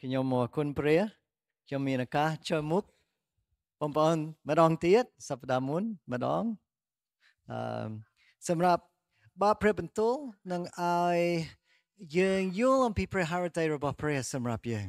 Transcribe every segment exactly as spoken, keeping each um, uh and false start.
ខ្ញុំមកគុណព្រះខ្ញុំមានឱកាសចូលមុខបងប្អូនម្ដងទៀតសប្តាហ៍មុនម្ដងអឺសម្រាប់បាបព្រះបន្ទូលនឹងឲ្យយើងយល់អំពីព្រះハរតីរបស់ព្រះសម្រាប់យើង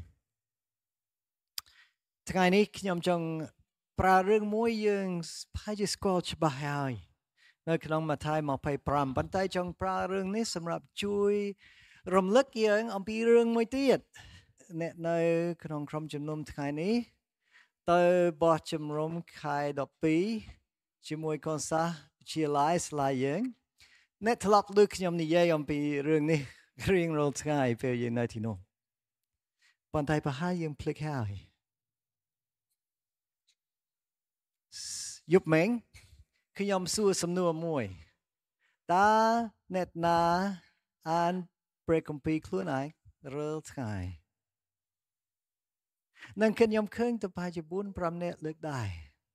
ថ្ងៃនេះខ្ញុំចង់ប្រើរឿងមួយយើងប្រហែលជាស្គាល់ច្បាស់ហើយនៅក្នុងម៉ាថាយยี่สิบห้าប៉ុន្តែចង់ប្រើរឿងនេះសម្រាប់ជួយរំលឹកយើងអំពីរឿងមួយទៀតអ្នកនៅក្នុងក្រុមជំនុំថ្ងៃនេះទៅបោះជំរំខែដប់ពីរជាមួយកូនសាសជាឡាយស្លាយយើងអ្នកធ្លាប់ឮខ្ញុំនិយាយអំពីរឿងនេះរៀងរាល់ថ្ងៃពេលយើងនៅទីនោះប៉ុន្តែប្រហែលយើងភ្លេចហើយយប់មិញខ្ញុំសួរសំណួរមួយតើអ្នកណាអានព្រះគម្ពីរខ្លួនឯងរាល់ថ្ងៃនឹងខ្ញុំឃើញទៅប្រហែលជាbốn 5នាក់លើកដែរ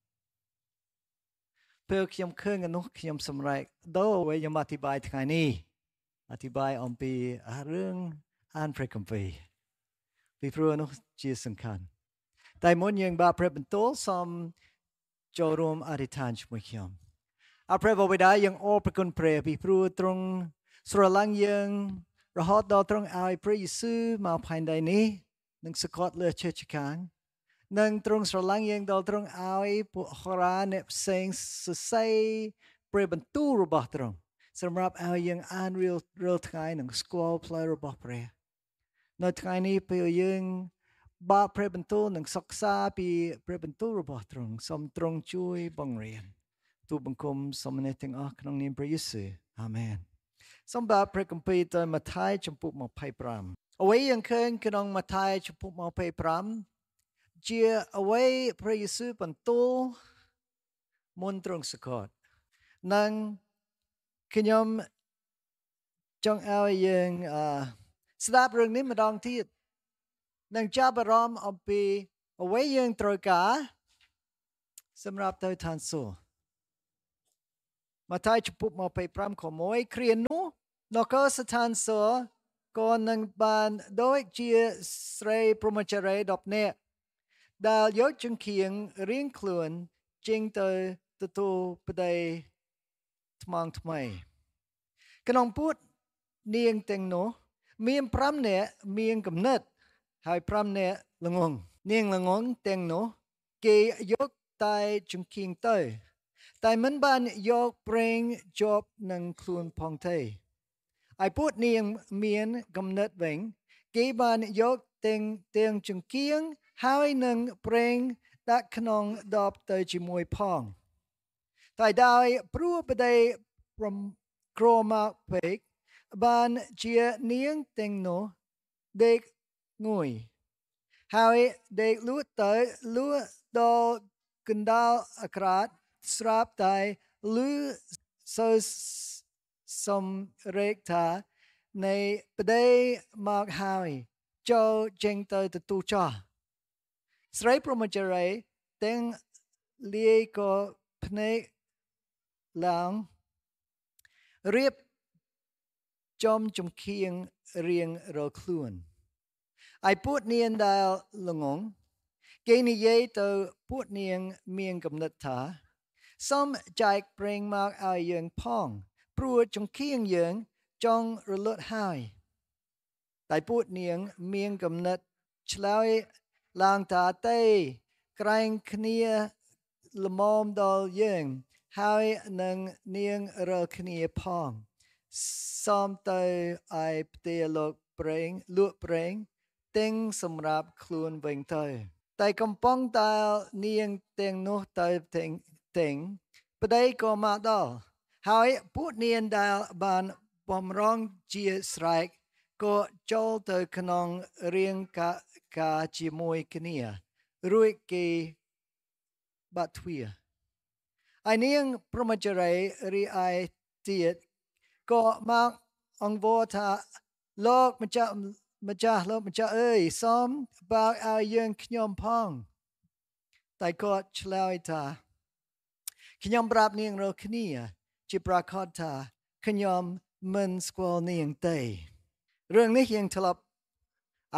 ពេលខ្ញុំឃើញអានោះខ្ញុំសម្រេចដូរឲ្យខ្ញុំអធិប្បាយថ្ងៃនេះអធិប្បាយអំពីរឿងអានព្រះគម្ពីរពីព្រោះនោះជាសំខាន់តែមុនយើងបានព្រះបន្ទូលសូមចូលរួមអធិដ្ឋានជាមួយខ្ញុំអរព្រះបិតាយើងអរព្រគុណព្រះពីព្រោះទ្រង់ស្រឡាញ់យើងរហូតដល់ទ្រង់ឲ្យព្រះយេស៊ូវមកផែនដីនេះនឹងសក្តិលើជើងខាងនឹងទ្រង់ស្រឡាញ់យើងដល់ទ្រង់ឲ្យពួកហោរាអ្នកផ្សេងសរសេរព្រះបន្ទូលរបស់ទ្រង់សម្រាប់ឲ្យយើងអានរាល់រាល់ថ្ងៃនឹងស្គាល់ផ្លូវរបស់ព្រះនៅថ្ងៃនេះពេលយើងបើកព្រះបន្ទូលនឹងសិក្សាពីព្រះបន្ទូលរបស់ទ្រង់សូមទ្រង់ជួយបង្រៀនទូលបង្គំសូមអ្នកទាំងអស់ក្នុងនាមព្រះយេស៊ូវអាមែនសូមបើកព្រះគម្ពីរទៅម៉ាថាយចំពុកยี่สิบห้าអ្វីយើងឃើញក្នុងម៉ាថាយចំពុកยี่สิบห้าជាអ្វីព្រះយេស៊ូវបន្ទូលមុនទ្រង់សក្តិនិងខ្ញុំចង់ឲ្យយើងស្ដាប់រឿងនេះម្ដងទៀតនឹងចាប់អារម្មណ៍អំពីអ្វីយើងត្រូវការសម្រាប់ទៅឋានសួគ៌ម៉ាថាយចំពុកยี่สิบห้าខមួយគ្រានោះនគរស្ថានសួគ៌ក៏នឹងបានដូចជាស្រីព្រហ្មចារីដប់នាក់ដែលយកចង្កៀងរៀងខ្លួនចេញទៅទទួលប្តីថ្មងថ្មីក្នុងពួកនាងទាំងនោះមាន5នាក់មានគំនិតហើយ5នាក់ល្ងងនាងល្ងងទាំងនោះគេយកតែចង្កៀងទៅតែមិនបានយកប្រេងជាប់នឹងខ្លួនផងទេហើយពួកនាងមានគំនិតវិញគេបានយកទាំងទាំងចង្កៀងហើយនឹងប្រេងដាក់ក្នុងដបទៅជាមួយផងតែដោយព្រោះប្តីក្រមកពេកបានជានាងទាំងនោះដេកងុយហើយដេកលក់ទៅលក់ដល់កណ្ដាលអាក្រាតស្រាប់តែលឺសូរសំរែកថានៃប្តីមកហើយចូលចេញទៅទទួលចោះស្រីព្រហ្មចារីទាំងលាយក៏ភ្នែកឡើងរៀបចំចំខៀងរៀងរកខ្លួនហើយពួកនាងដែលល្ងងគេនិយាយទៅពួកនាងមានគំនិតថាសូមចែកប្រេងមកឲ្យយើងផងព្រោះចង្កៀងយើងចង់រលត់ហើយតែពួកនាងមានគំនិតឆ្លើយឡើងថាទេក្រែងគ្នាល្មមដល់យើងហើយនឹងនាងរើគ្នាផងសូមទៅឲ្យផ្ទះលោកប្រេងលក់ប្រេងទាំងសម្រាប់ខ្លួនវិញទៅតែកំពុងតែនាងទាំងនោះទៅទាំងទាំងប្តីក៏មកដល់ហើយពួកនាងដែលបានបំរុងជាស្រែកក៏ចូលទៅក្នុងរាងការជាមួយគ្នារួចគេបាត់ទ្វារហើយនាងព្រហ្មចារីរីឯទៀតក៏មកអង្វរថាលោកម្ចាស់ម្ចាស់លោកម្ចាស់អើយសូមបើកឲ្យយើងខ្ញុំផងតែគាត់ឆ្លើយថាខ្ញុំប្រាប់នាងរាល់គ្នាជាប្រកាសថាខ្ញុំមិនស្គាល់នាងទេរឿងនេះយើងធ្លាប់អាន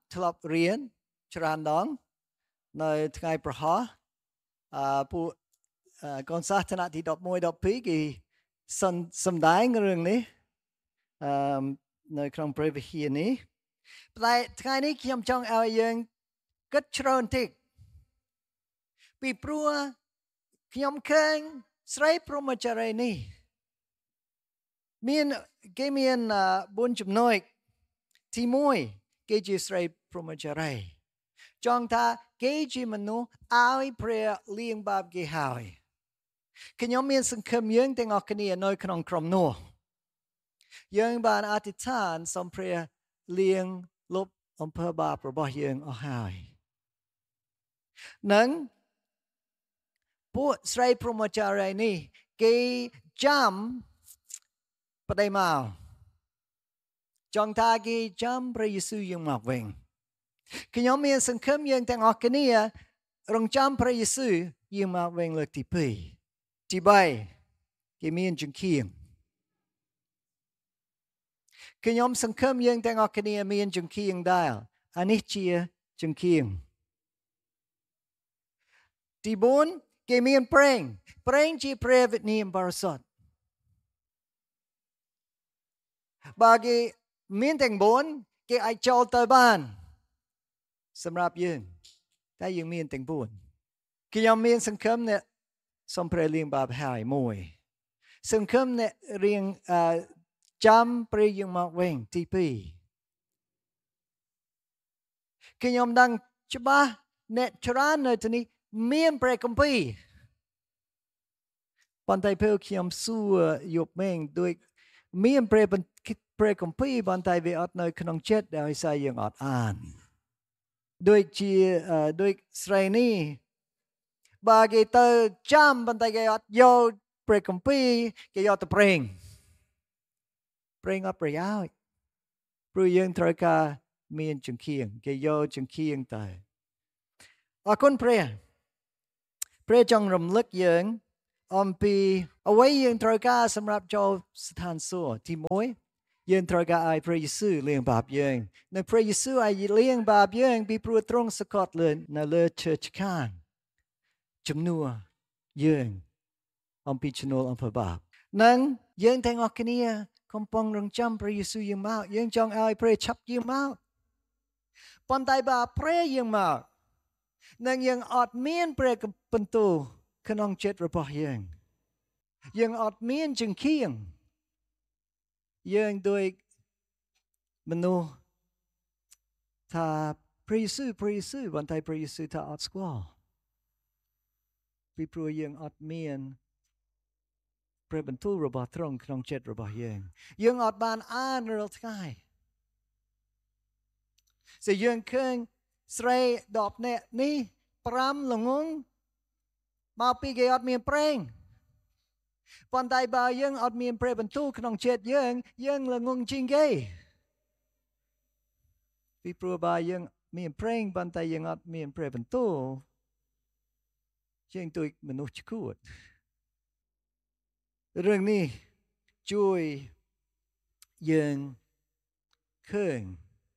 ធ្លាប់រៀនច្រើនដងនៅថ្ងៃប្រហោះអឺពួកកូនសាសថ្នាក់ទី11 12គេសម្ដែងរឿងនេះអឺនៅក្នុងព្រះវិហារនេះតែថ្ងៃនេះខ្ញុំចង់ឲ្យយើងគិតច្រើនតិចពីព្រោះខ្ញុំឃើញស្រីព្រហ្មចារីនេះមានគេមានបួនចំណុចទីមួយគេជាស្រីព្រហ្មចារីចង់ថាគេជាមនុស្សឲ្យព្រះលៀងបាបគេហើយខ្ញុំមានសង្ឃឹមយើងទាំងអស់គ្នានៅក្នុងក្រុមនោះយើងបានអធិដ្ឋានសូមព្រះលៀងលុបអំពើបាបរបស់យើងអស់ហើយនឹងពួកស្រីព្រហ្មចារីនេះគេចាំបដិមកចង់ថាគេចាំព្រះយេស៊ូវយើងមកវិញខ្ញុំមានសង្ឃឹមយើងទាំងអស់គ្នារងចាំព្រះយេស៊ូវយើងមកវិញលើកទីពីរទីបីគេមានចង្កៀងខ្ញុំសង្ឃឹមយើងទាំងអស់គ្នាមានចង្កៀងដែរអានេះជាចង្កៀងទីបួនគេមានប្រេងប្រេងជាព្រះវិញ្ញាណបរិសុទ្ធបើគេមានទាំងបួនគេអាចចូលទៅបានសម្រាប់យើងតែយើងមានទាំងបួនខ្ញុំមានសង្ឃឹមអ្នកសូមព្រះលៀងបាបហើយមួយសង្ឃឹមអ្នករៀងចាំព្រះយើងមកវិញទីពីរខ្ញុំដឹងច្បាស់អ្នកច្រើននៅទីនេះមានព្រះគម្ពីរប៉ុន្តែពេលខ្ញុំសួរយប់មិញដូចមានព្រះព្រះគម្ពីរប៉ុន្តែវាអត់នៅក្នុងចិត្តដោយសារយើងអត់អានដូចជាដូចស្រីនេះបើគេទៅចាំប៉ុន្តែគេអត់យកព្រះគម្ពីរគេយកទៅប្រេងប្រេងអត់ប្រយោជន៍ព្រោះយើងត្រូវការមានចង្កៀងគេយកចង្កៀងទៅអរគុណព្រះព្រះចង់រំលឹកយើងអំពីអ្វីយើងត្រូវការសម្រាប់ចូលស្ថានសួគ៌ទីមួយយើងត្រូវការឲ្យព្រះយេស៊ូវលាងបាបយើងនៅព្រះយេស៊ូវឲ្យលាងបាបយើងពីព្រោះទ្រង់សកត់លើនៅលើឈើឆ្កាងជំនួសយើងអំពីជំនួសអំពើបាបនិងយើងទាំងអស់គ្នាកំពុងរងចាំព្រះយេស៊ូវយើងមកយើងចង់ឲ្យព្រះឆាប់យើងមកប៉ុន្តែបើព្រះយើងមកនឹងយើងអត់មានព្រះបន្ទូលក្នុងចិត្តរបស់យើងយើងអត់មានចង្កៀងយើងដូចមនុស្សថាព្រះយេស៊ូវព្រះយេស៊ូវប៉ុន្តែព្រះយេស៊ូវថាអត់ស្គាល់ពីព្រោះយើងអត់មានព្រះបន្ទូលរបស់ទ្រង់ក្នុងចិត្តរបស់យើងយើងអត់បានអានរាល់ថ្ងៃso យើងឃើញស្រីដប់នាក់នេះប្រាំល្ងងមកពីគេអត់មានប្រេងប៉ុន្តែបើយើងអត់មានព្រះបន្ទូលក្នុងចិត្តយើងយើងល្ងងជាងគេពីព្រោះបើយើងមានប្រេងប៉ុន្តែយើងអត់មានព្រះបន្ទូលជាងដូចមនុស្សឈួតរឿងនេះជួយយើងឃើញ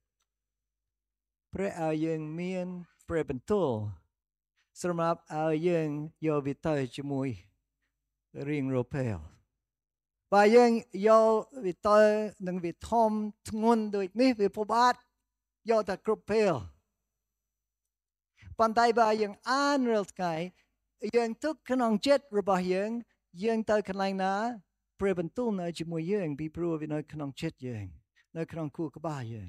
ព្រះឲ្យយើងមានព្រះបន្ទូលសម្រាប់ឲ្យយើងយកវាទៅជាមួយរៀងរាល់ពេលបើយើងយកវាទៅនឹងវាធំធ្ងន់ដូចនេះវាពិបាកយកតែគ្រប់ពេលប៉ុន្តែបើយើងអានរាល់ថ្ងៃយើងទុកក្នុងចិត្តរបស់យើងយើងទៅកន្លែងណាព្រះបន្ទូលនៅជាមួយយើងពីព្រោះវានៅក្នុងចិត្តយើងនៅក្នុងខួរក្បាលយើង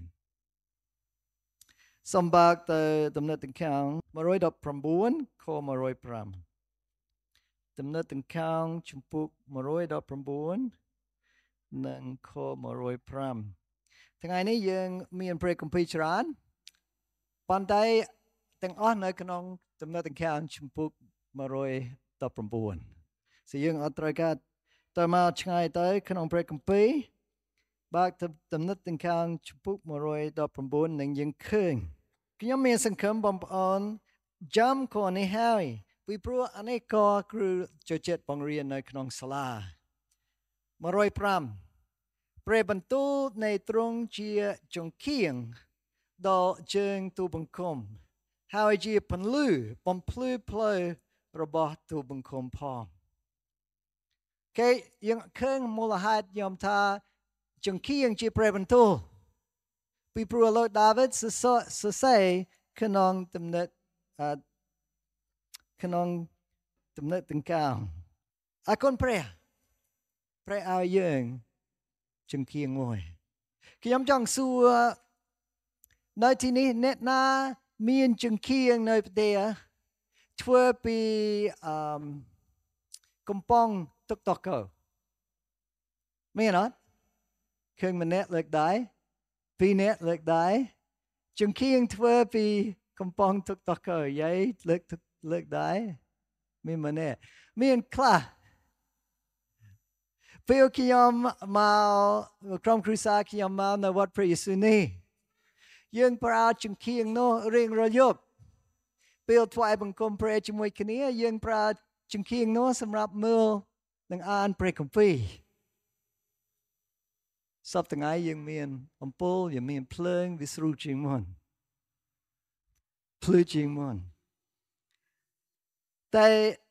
សម្បាកទៅដំណើរទាំងខាងone hundred nineteenខone hundred fiveដំណើរទាំងខាងជំពូកone hundred nineteenនិងខone hundred fiveថ្ងៃនេះយើងមានព្រះគម្ពីរច្រើនប៉ុន្តែទាំងអស់នៅក្នុងដំណើរទាំងខាងជំពូកone hundred nineteen so យើងអត់ត្រូវការទៅមកឆ្ងាយទៅក្នុងព្រះគម្ពីរបើដំណើរទាំងខាងជំពូកone hundred nineteenនឹងយើងឃើញខ្ញុំមានសង្ឃឹមបងប្អូនចាំខនេះហើយពីព្រោះអានេះក៏គឺចូលចិត្តបង្រៀននៅក្នុងសាលាone hundred fiveព្រះបន្ទូលនៃទ្រង់ជាចង្កៀងដល់ជើងទូបង្គំហើយជាពន្លឺបំភ្លឺផ្លូវរបស់ទូបង្គំផងគេយើងឃើញមូលហេតុខ្ញុំថាចង្គៀងជាព្រះបន្ទូលពីព្រោះលោកដាវីតសរសេរក្នុងទំនុកក្នុងទំនុកទាំងកៅអរគុណព្រះព្រះឲ្យយើងចង្គៀងមួយខ្ញុំចង់សួរនៅទីនេះអ្នកណាមានចង្គៀងនៅផ្ទះធ្វើពីអឺកំប៉ុងទុកតកោមានអត់ឃើញម្នាក់លើកដៃពីរនាក់លើកដៃចង្គៀងធ្វើពីកំប៉ុងទុកតកោយាយលើកលើកដៃមានម្នាក់មានខ្លះពេលខ្ញុំមកក្រុមគ្រួសារខ្ញុំមកនៅវត្តព្រះយេស៊ូវនេះយើងប្រើចង្គៀងនោះរៀងរាល់យប់ពេលថ្វាយបង្គំព្រះជាមួយគ្នាយើងប្រើចង្គៀងនោះសម្រាប់មើលនិងអានព្រះគម្ពីរសប្តាហ៍ថ្ងៃយើងមានអំពូលយើងមានភ្លើងវាស្រួលជាងមុនភ្លឺជាងមុនតែ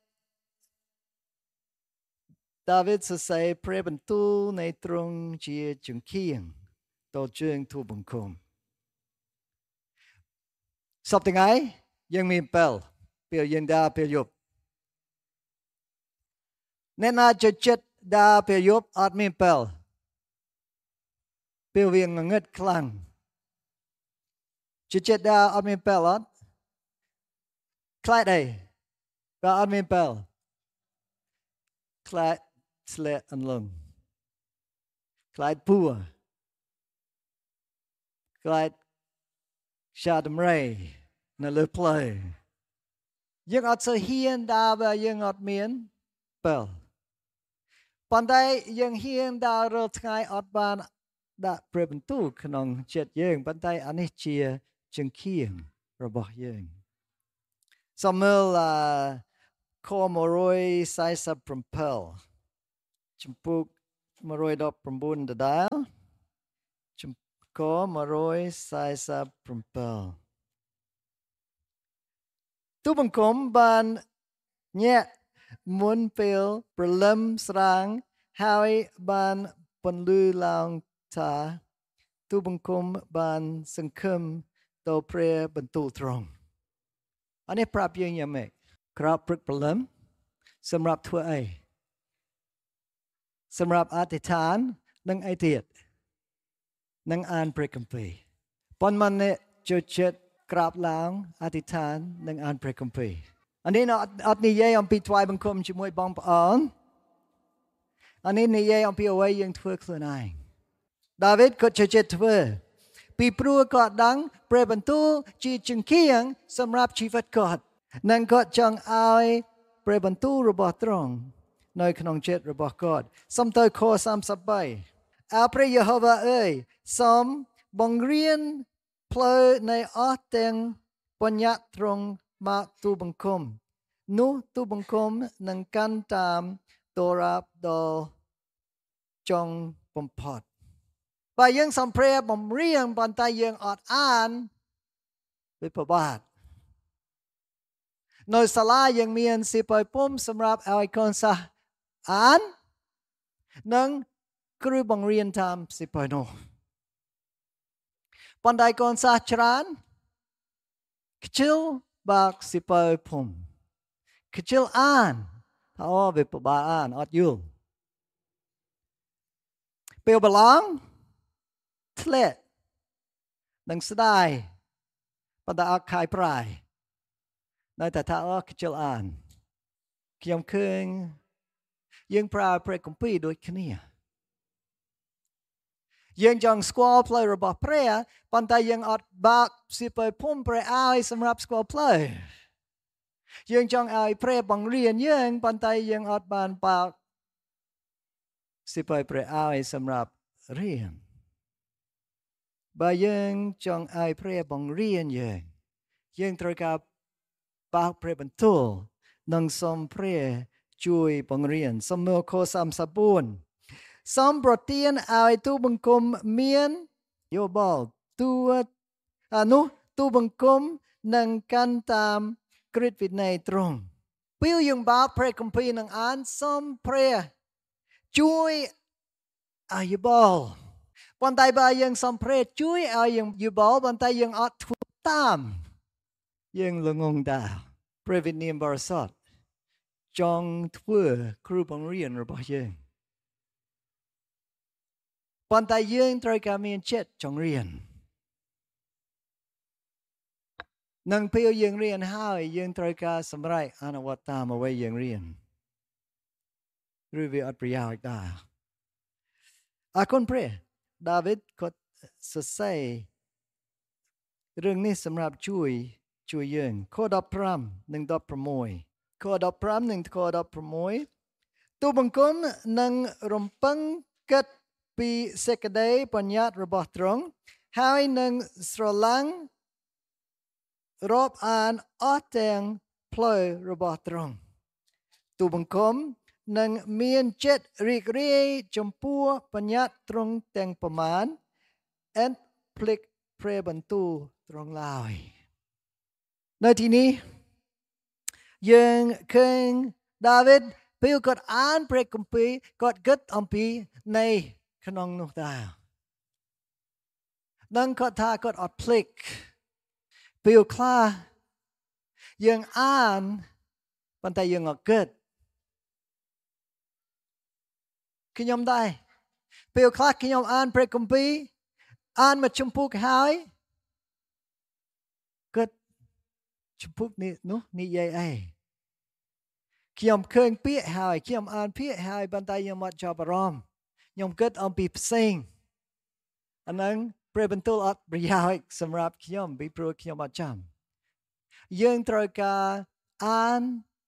ដាវីតសរសេរព្រះបន្ទូលនៃទ្រង់ជាចង្គៀងដល់ជើងទូបង្គំសប្តាហ៍ថ្ងៃយើងមានពេលពេលយើងដើរពេលយប់អ្នកណាចូលចិត្តដើរពេលយប់អត់មានពេលពេលវាងងឹតខ្លាំងចូលចិត្តដើរអត់មានពេលអត់ខ្លាចអីបើអត់មានពេលខ្លាចស្លែអន្លង់ខ្លាចពួរខ្លាចខ្យាដំរីនៅលើផ្លូវយើងអត់សូវហ៊ានដើរបើយើងអត់មានពេលប៉ុន្តែយើងហ៊ានដើររាល់ថ្ងៃអត់បានដាក់ព្រះបន្ទូលក្នុងចិត្តយើងប៉ុន្តែអានេះជាចង្គៀងរបស់យើងសំមើលខមួយរយសែសិបប្រាំbảyចំពុកមួយរយដប់ប្រាំបួនដដែលចំកមួយរយសែសិបប្រាំbảyទូបង្គំបានញាក់មុនពេលព្រលឹមស្រាងហើយបានពន្លឺឡើងថាទូបង្គំបានសង្ឃឹមដល់ព្រះបន្ទូលទ្រង់អានេះប្រាប់យើងយ៉ាងម៉េចក្រោកព្រឹកព្រលឹមសម្រាប់ធ្វើអីសម្រាប់អធិដ្ឋាននិងអីទៀតនិងអានព្រះគម្ពីរប៉ុន្មានអ្នកចូលចិត្តក្រាបឡើងអធិដ្ឋាននិងអានព្រះគម្ពីរអានេះអត់និយាយអំពីថ្វាយបង្គំជាមួយបងប្អូនអានេះនិយាយអំពីអ្វីយើងធ្វើខ្លួនឯងដាវីតក៏ចូលចិត្តធ្វើពីព្រោះគាត់ដឹងព្រះបន្ទូលជាចង្គៀងសម្រាប់ជីវិតគាត់និងគាត់ចង់ឲ្យព្រះបន្ទូលរបស់ទ្រង់នៅក្នុងចិត្តរបស់គាត់សូមទៅខសាមសិបបីអើព្រះយេហូវ៉ាអើយសូមបង្រៀនផ្លូវនៃអស់ទាំងបញ្ញត្តិទ្រង់មកទូបង្គំនោះទូបង្គំនឹងកាន់តាមតូរ៉ាដល់ចុងបំផុតបើយើងសំព្រះបំរៀងប៉ុន្តែយើងអត់អានវាពិបាកនៅសាលាយើងមានសៀវភៅពុម្ពសម្រាប់ឲ្យកូនសិស្សអាននិងគ្រូបង្រៀនតាមសៀវភៅនោះប៉ុន្តែកូនសិស្សច្រើនខ្ជិលបើកសៀវភៅពុម្ពខ្ជិលអានអូវាពិបាកអានអត់យល់ពេលប្រឡងធ្លាក់នឹងស្ដាយប៉ុន្តែអត់ខាយប្រាយនៅតែថាអូខ្ជិលអានខ្ញុំឃើញយើងប្រើព្រះគម្ពីរដូចគ្នាយើងចង់ស្គាល់ផ្លូវរបស់ព្រះប៉ុន្តែយើងអត់បើកសៀវភៅពុម្ពព្រះឲ្យសម្រាប់ស្គាល់ផ្លូវយើងចង់ឲ្យព្រះបង្រៀនយើងប៉ុន្តែយើងអត់បានបើកសៀវភៅព្រះឲ្យសម្រាប់រៀនបើយើងចង់ឲ្យព្រះបង្រៀនយើងយើងត្រូវការបើកព្រះបន្ទូលនិងសូមព្រះជួយបង្រៀនសំណួរខសាមសិបបួនសូមប្រទានឲ្យទូបង្គំមានយោបល់ទូអានោះទូបង្គំនឹងកាន់តាមក្រឹតវិន័យត្រង់ពេលយើងបើកព្រះគម្ពីរនឹងអានសូមព្រះជួយឲ្យយល់ប៉ុន្តែបើយើងសូមព្រះជួយឲ្យយើងយល់ប៉ុន្តែយើងអត់ធ្វើតាមយើងល្ងងដែរព្រះវិញ្ញាណបរិសុទ្ធចង់ធ្វើគ្រូបង្រៀនរបស់យើងប៉ុន្តែយើងត្រូវការមានចិត្តចង់រៀននឹងពេលយើងរៀនហើយយើងត្រូវការសម្រេចអនុវត្តតាមអ្វីយើងរៀនឬវាអត់ប្រយោជន៍ដែរអរគុណព្រះដាវីតគាត់សរសេររឿងនេះសម្រាប់ជួយជួយយើងខដប់ប្រាំនិងដប់ប្រាំមួយខដប់ប្រាំនិងខដប់ប្រាំមួយទូបង្គំនឹងរំពឹងគិតពីសេចក្តីបញ្ញត្តិរបស់ទ្រង់ហើយនឹងស្រឡាញ់រាប់អានអស់ទាំងផ្លូវរបស់ទ្រង់ទូបង្គំនឹងមានចិត្តរីករាយចំពោះបញ្ញត្តិទ្រង់ទាំងប្រមាណអិនភ្លេចព្រះបន្ទូលទ្រង់ឡើយនៅទីនេះយើងឃើញដាវីតពេលគាត់អានព្រះគម្ពីរគាត់គិតអំពីនៃក្នុងនោះដែរនឹងគាត់ថាគាត់អត់ភ្លេចពេលខ្លះយើងអានប៉ុន្តែយើងអត់គិតខ្ញុំដែរពេលខ្លះខ្ញុំអានព្រះគម្ពីរអានមកចម្ពោះហើយគិតចម្ពោះនេះនោះនិយាយអីខ្ញុំឃើញពាក្យហើយខ្ញុំអានពាក្យហើយប៉ុន្តែខ្ញុំអត់ចាប់អារម្មណ៍ខ្ញុំគិតអំពីផ្សេងអាហ្នឹងព្រះបន្ទូលអត់ប្រយោជន៍សម្រាប់ខ្ញុំពីព្រោះខ្ញុំអត់ចាំយើងត្រូវការអាន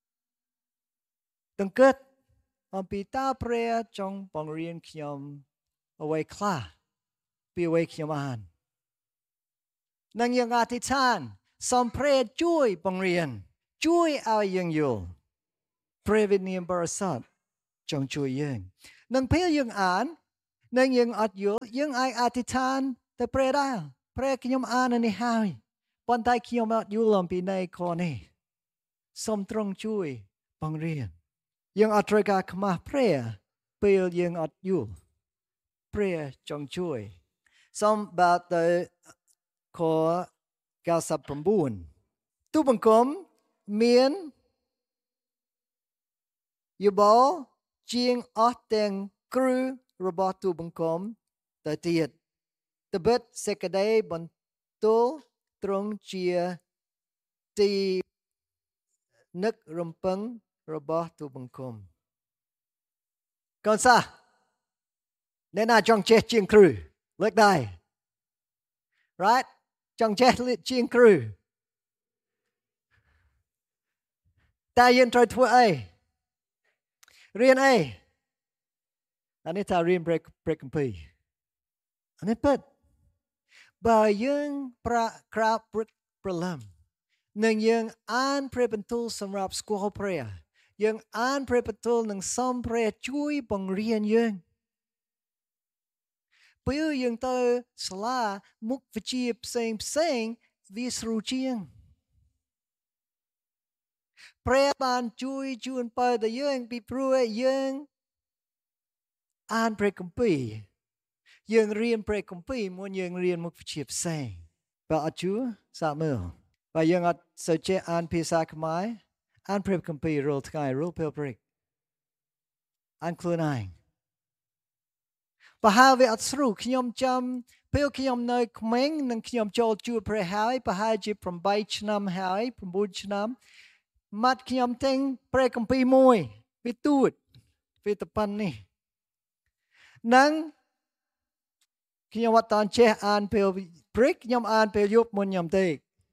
ទាំងគិតអំពីតើព្រះចង់បង្រៀនខ្ញុំអ្វីខ្លះពីអ្វីខ្ញុំអាននឹងយើងអធិដ្ឋានសូមព្រះជួយបង្រៀនជួយឲ្យយើងយល់ព្រះវិញ្ញាណបរិសុទ្ធចង់ជួយយើងនឹងពេលយើងអាននឹងយើងអត់យល់យើងអាចអធិដ្ឋានទៅព្រះដែរព្រះខ្ញុំអាននេះហើយប៉ុន្តែខ្ញុំអត់យល់អំពីនៃខនេះសូមទ្រង់ជួយបង្រៀនយើងអត់ត្រូវការខ្មាស់ព្រះពេលយើងអត់យល់ព្រះចង់ជួយសូមបើកទៅខកៅសិបប្រាំបួនទូបង្គំមានយបល់ជាងអស់ទាំងគ្រូរបស់ទូបង្គំទៅទៀតត្បិតសេចក្តីបន្ទូលទ្រង់ជាទីនឹករំពឹងរបស់ទូបង្គំកូនសាអ្នកណាចង់ចេះជាងគ្រូលើកដៃ right ចង់ចេះជាងគ្រូតែយើងត្រូវធ្វើអីរៀនអីអានេះថារៀនព្រះគម្ពីរអានេះពិតបើយើងប្រាក្រាបព្រឹកព្រលឹមនឹងយើងអានព្រះបន្ទូលសម្រាប់ស្គាល់ព្រះយើងអានព្រះបន្ទូលនឹងសូមព្រះជួយបង្រៀនយើងពេលយើងទៅសាលាមុខវិជ្ជាផ្សេងផ្សេងវាស្រួលជាងព្រះបានជួយជូនពរដល់យើងពីព្រោះយើងអានព្រះគម្ពីរយើងរៀនព្រះគម្ពីរមុនយើងរៀនមុខវិជ្ជាផ្សេងបើអត់ជួសាកមើលបើយើងអត់សូវចេះអានភាសាខ្មែរអានព្រះគម្ពីររាល់ថ្ងៃរាល់ពេលព្រឹកអានខ្លួនឯងបើហើយវាអត់ស្រួលខ្ញុំចាំពេលខ្ញុំនៅក្មេងនិងខ្ញុំចូលជួបព្រះហើយប្រហែលជាប្រាំបីឆ្នាំហើយប្រាំបួនឆ្នាំម៉ាត់ខ្ញុំទិញព្រះគម្ពីរមួយវាទូចវាតប៉ុណ្នេះនឹងខ្ញុំអត់តន់ចេះអានពេលព្រឹកខ្ញុំអានពេលយប់មុនខ្ញុំទេ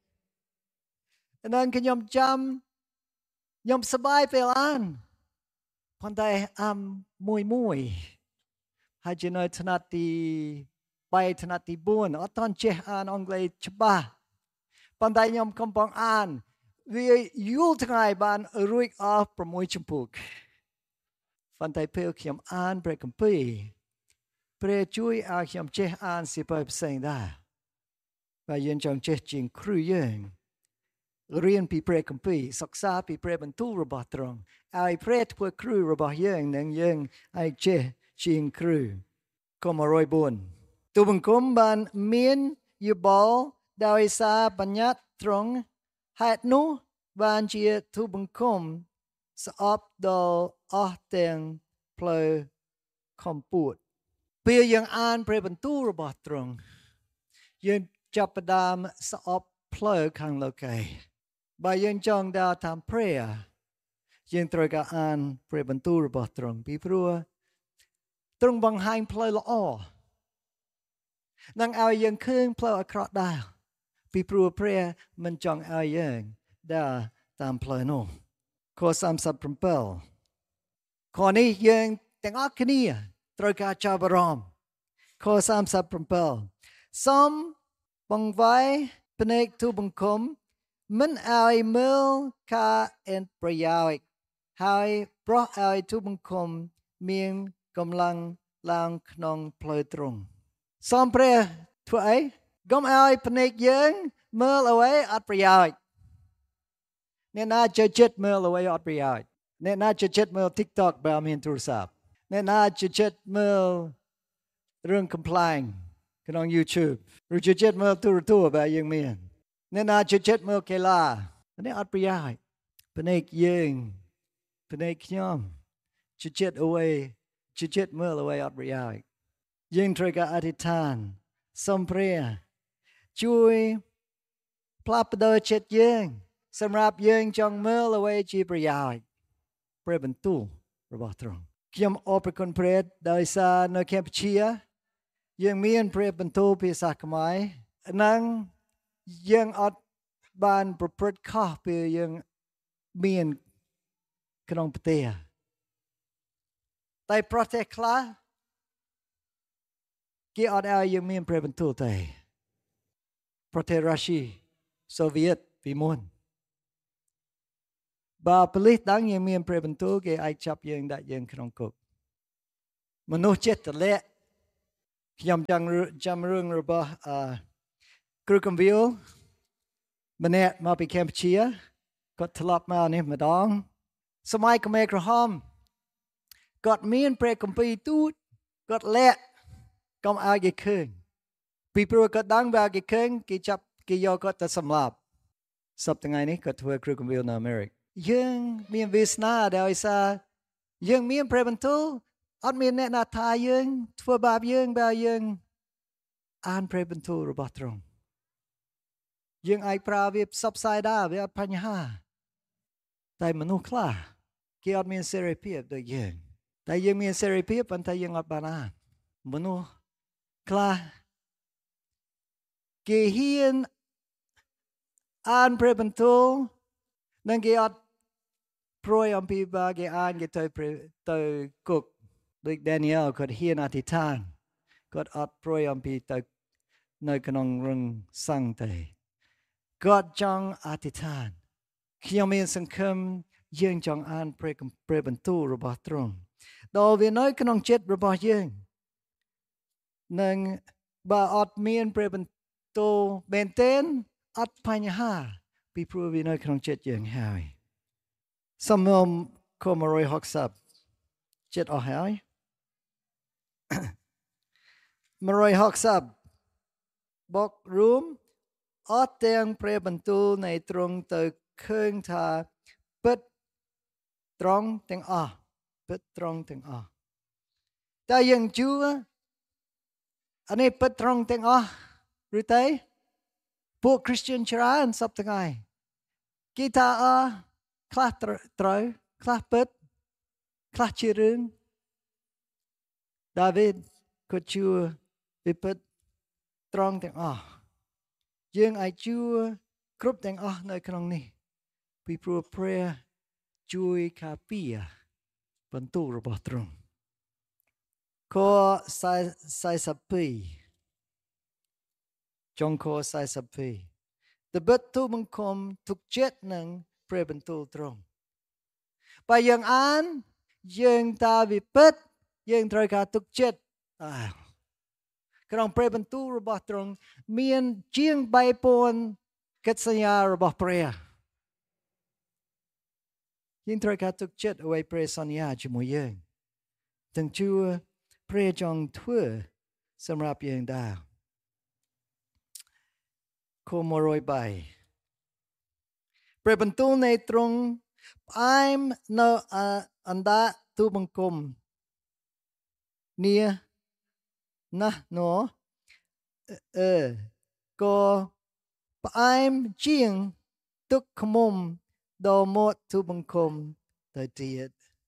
នឹងខ្ញុំចាំខ្ញុំសប្បាយពេលអានប៉ុន្តែអានមួយមួយហើយជានៅថ្នាក់ទីបីថ្នាក់ទីបួនអត់តន់ចេះអានអង់គ្លេសច្បាស់ប៉ុន្តែខ្ញុំកំពុងអានវាយល់ថ្ងៃបានរួចអស់ប្រាំមួយជំពូកប៉ុន្តែពេលខ្ញុំអានព្រះគម្ពីរព្រះជួយឲ្យខ្ញុំចេះអានសៀវភៅផ្សេងដែរ và dân chọn chết chính khử dân riêng bị pre công py sắc xa bị pre bần tu robot trong ai pre thua khử robot dân nên dân ai chết chính khử có mà rồi buồn tu bằng cốm ban miên yêu bảo đào xa ban nhát trong hạt nu ban chia tu bằng cốm sắp đồ ở tiền plei không bụt bây giờ an pre bần tu robot trong dânจับดามสอบเพลอขังโลกายบายังจองดาวทำเพรียยังตรกอ่านเปรบรรทุระบตรงปีพรัวตรงบางหันเพลอละอ้อนางเอายังคืนเพลอครอดดาวปีพรัวเพรียมันจองเอายังดาตามเพลอโนข้อสามสิบเปลข้อนี้ยังแต่งอักนี้ตรกาชาวบรอมข้อสามสิบเปลสมบังไว้เป็นเอกทุบังคมมันเอาเมื่อคาเอ็นประยาวหายเพราะเอาทุบังคมมีกำลังลางขนองเพลยตรงสมเพรทั่วไอ้กำเอาเป็นเอกยังเมื่อเอาไว้อัดประยาวเนี่ยน่าจะเจ็ดเมื่อเอาไว้อัดประยาวเนี่ยน่าจะเจ็ดเมื่อ TikTok แบบมีโทรศัพท์เนี่ยน่าจะเจ็ดเมื่อเรื่อง complainขนอง YouTube หรือจะเจ็ดเมื่อตัวตัวแบบยังมีเนี่ยน่าจะเจ็ดเมื่อเคลาอันนี้อัดประหยัดเป็นเอกยังเป็นเอกย่อมจะเจ็ดเอาไว้จะเจ็ดเมื่อเอาไว้อัดประหยัดยังตระกาอธิษฐานสมเพรียช่วยพลับเดินเจ็ดยังสำหรับยังจงเมื่อเอาไว้จีประหยัดเปรบรรทุระบาดตรงขยมอปคนเพรดโดยสารในแคมป์เชียยังมีอันเปรียบบรรทุภาษาขมายนั่งยังอดบานประพฤติข้อเพื่อยังมีอันขนมเตียแต่ประเทศคลากี่อดเอายังมีอันเปรียบบรรทุแต่ประเทศรัสเซียโซเวียตวิมลบาปลิดดังยังมีอันเปรียบบรรทุกี่ไอจับยังได้ยังขนมกบมนุษย์เจ็ดตะเละยำจังจำเรื่องระบากรุกวิลมันเนี่ยมาไปแคมป์เชียก็ทลับมาเนี่ยมาดองสมัยกเมกระหอมก็มีนเปรกัมปีตูดก็เละก็เอาเกี่ยคืนปีปรัวก็ดังแบบเกี่ยคืนกี่จับกี่ยอก็จะสำลับสับตั้งไงนี่ก็ทัวร์กรุกวิลในอเมริกยังมีวิสนาเดวิซายังมีนเปรบันทุอันมีเนนาทายยังทัวบาบยังบายังอ่านเพลบรรทุระบาดตรงยังไอปราวิบซับไซด้าวิอัดพันยาแต่มนุษย์คลาเกี่ยวมีเสรีภาพโดยยังแต่ยังมีเสรีภาพแต่ยังอัดบานานมนุษย์คลาเกี่ยนอ่านเพลบรรทุนั่งเกี่ยวโปรยอัมพีบาเกี่ยอ่านเกี่ยวตัวกุกโดยแดเนียลก็เฮียนอธิษฐานก็อัดโปรยอัมพีตในขนมรึงสังเตก็จังอธิษฐานขี้ยมีสังคมยังจังอ่านเปรกเปรบรรทุระบาดตรงดอวิน้อยขนมเจ็ดระบาดยังนังบาอัดมีนเปรบรรทุเบนเตนอัดพันห้าปีพรูวิน้อยขนมเจ็ดยังหายสมมติคอมารอยหกสับเจ็ดออกหายมารอยหกสับบอกรูมอดเตียงเปรบรรทุในตรงเตอเครื่องทาปิดตรงเตียงอ่ะปิดตรงเตียงอ่ะแต่ยังจูอันนี้ปิดตรงเตียงอ่ะหรือไงพวกคริสเตียนชราอันสับตั้งไงกีตาร์อ่ะคลาตรอยคลาปิดคลาชีรึงดาวิดก็จูวิปิดตรงเตียงอ่ะยังไอจูครบแต่งอ่ะในครั้งนี้ปีพรัวเพรียจุยคาปียบรรทุระบาดตรงข้อสายสายสับปีจงข้อสายสับปีแต่บรรทุบังคมทุกเจ็ดหนึ่งเปรียบรรทุตรงไปยังอ่านยังตาวิปิดยังตรายกาทุกเจ็ดอ้าวក្នុងព្រះបន្ទូលរបស់ទ្រង់មានជាងបីពាន់កិច្ចសន្យារបស់ព្រះយើងត្រូវការទុកចិត្តអ្វីព្រះសន្យាជាមួយយើងទាំងជួព្រះចង់ធ្វើសម្រាប់យើងដែរខមួយរយបីព្រះបន្ទូលនៃទ្រង់ផ្អែមនៅអណ្ដាតទូបង្គំនេះណាស់ណោអឺក៏ផ្អែមជាងទឹកខ្មុំដល់មាត់ទូបង្គំទៅទៀត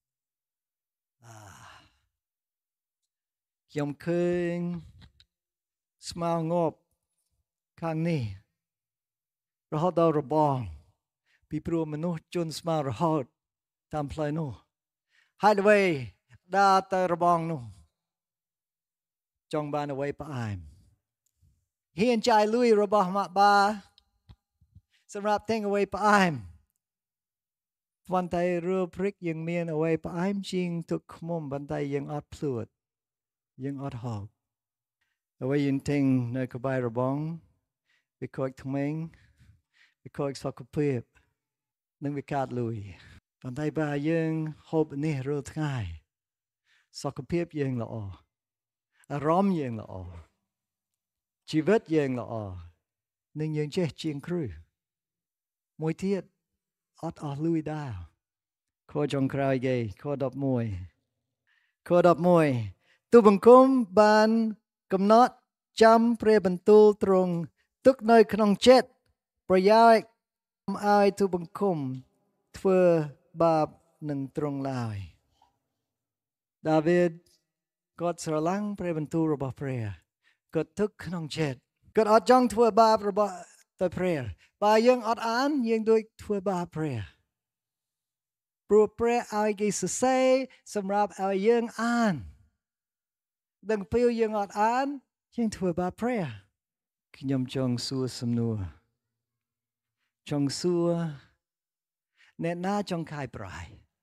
ខ្ញុំឃើញស្មៅងប់ខាងនេះរហូតដល់របងពីព្រោះមនុស្សជន់ស្មៅរហូតតាមផ្លូវនោះហើយអ្វីដើរទៅរបងនោះចង់បានអ្វីផ្អែមហ៊ានចាយលុយរបស់ម៉ាក់បាសម្រាប់ទិញអ្វីផ្អែមប៉ុន្តែរឿព្រិកយើងមានអ្វីផ្អែមជាងទឹកឃ្មុំប៉ុន្តែយើងអត់ភ្លួតយើងអត់ហូបអ្វីយើងទិញនៅក្បែររបងវាខូចថ្មីងវាខូចសុខភាពនិងវាខាតលុយប៉ុន្តែបើយើងហូបនេះរាល់ថ្ងៃសុខភាពយើងល្អអារម្មណ៍យើងល្អជីវិតយើងល្អនិងយើងចេះជាងគ្រឹះមួយទៀតអត់អស់លុយដែរខចុងក្រោយគេខដប់មួយខដប់មួយទូបង្គំបានកំណត់ចាំព្រះបន្ទូលទ្រង់ទុកនៅក្នុងចិត្តប្រយោជន៍ឲ្យទូបង្គំធ្វើបាបនឹងទ្រង់ឡើយដាវីតគាត់ស្រឡាញ់ព្រះបន្ទូលរបស់ព្រះគាត់ទុកក្នុងចិត្តគាត់អត់ចង់ធ្វើបាបរបស់ទៅព្រះបើយើងអត់អានយើងដូចធ្វើបាបព្រះព្រោះព្រះឲ្យគេសរសេរសម្រាប់ឲ្យយើងអានដឹងពេលយើងអត់អានយើងធ្វើបាបព្រះខ្ញុំចង់សួរសំណួរចង់សួរអ្នកណាចង់ខាយប្រៃ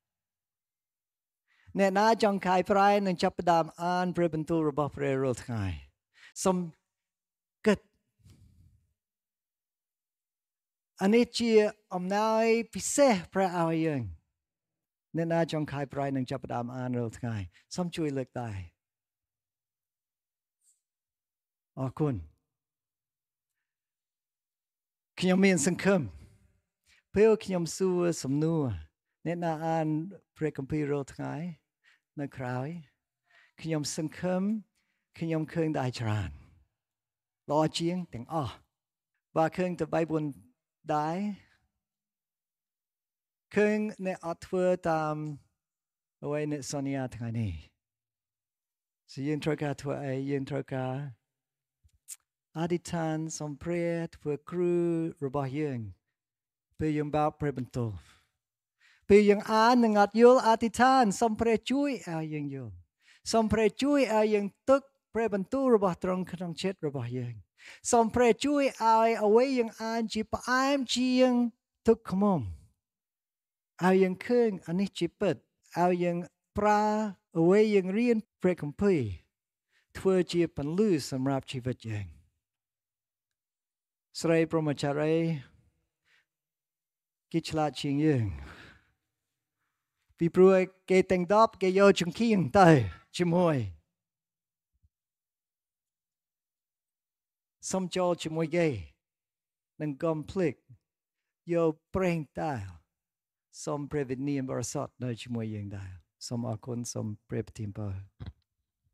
អ្នកណាចង់ខាយប្រៃនឹងចាប់ផ្ដើមអានព្រះបន្ទូលរបស់ព្រះរាល់ថ្ងៃសូមគិតអានេះជាអំណោយពិសេសព្រះឲ្យយើងអ្នកណាចង់ខាយប្រៃនឹងចាប់ផ្ដើមអានរាល់ថ្ងៃសូមជួយលើកដៃអរគុណខ្ញុំមានសង្ឃឹមពេលខ្ញុំសួរសំណួរអ្នកណាអានព្រះគម្ពីររាល់ថ្ងៃនៅក្រោយខ្ញុំសង្ឃឹមខ្ញុំឃើញដៃច្រើនល្អជាងទាំងអស់បើឃើញតែបីបួនដៃឃើញអ្នកអត់ធ្វើតាមអ្វីអ្នកសន្យាថ្ងៃនេះဆိုយើងត្រូវការធ្វើអីយើងត្រូវការអធិដ្ឋានសូមព្រះធ្វើគ្រូរបស់យើងពេលយើងបោកព្រះបន្ទូលពេលយើងអាននឹងអត់យល់អធិដ្ឋានសូមព្រះជួយឲ្យយើងយល់សូមព្រះជួយឲ្យយើងទុកព្រះបន្ទូលរបស់ទ្រង់ក្នុងចិត្តរបស់យើងសូមព្រះជួយឲ្យអ្វីយើងអានជាផ្អែមជាងទឹកខ្មុំឲ្យយើងឃើញអានេះជាពិតឲ្យយើងប្រើអ្វីយើងរៀនព្រះគម្ពីរធ្វើជាពន្លឺសម្រាប់ជីវិតយើងស្រីព្រហ្មចារីគេឆ្លាតជាងយើងពីព្រោះគេតែងតបគេយកចង្កៀងទៅជាមួយសុំចូលជាមួយគេនឹងកុំភ្លេចយកប្រេងតាសូមព្រះវិញ្ញាណបរិសុទ្ធនៅជាមួយយើងដែរសូមអរគុណសូមព្រះប្រទានពរ